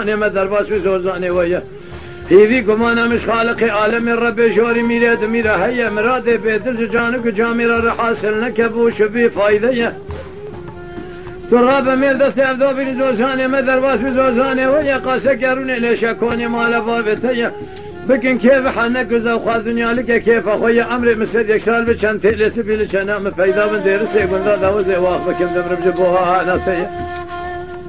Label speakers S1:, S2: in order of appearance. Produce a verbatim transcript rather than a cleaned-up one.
S1: زوزاني ما درباس بزوزاني ويا هيفي كمان مش خالق عالم الرب جوري ميراد ميرا هيا مراد بيدل جانك جاميرا رحاسل نكبوش بي فايدة تراب ميل دست عبدو بن زوزاني ما درباس بزوزاني ويا قاسا كاروني ليش اكوني مال بابتيا بكن كيف حنك زو خاز دنيا لك كيف اخويا امري مسد يكسال بچن تلس بيل چنا مفيدا من دير سيغون دا وزي واخ بكم دمر بجبوها انا سي